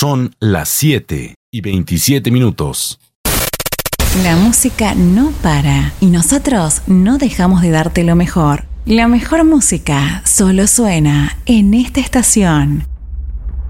Son las 7:27. La música no para y nosotros no dejamos de darte lo mejor. La mejor música solo suena en esta estación.